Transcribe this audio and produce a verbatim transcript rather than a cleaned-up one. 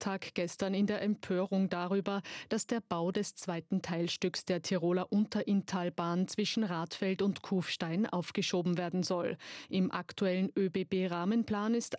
Stadttag gestern in der Empörung darüber, dass der Bau des zweiten Teilstücks der Tiroler Unterinntalbahn zwischen Radfeld und Kufstein aufgeschoben werden soll. Im aktuellen ÖBB-Rahmenplan ist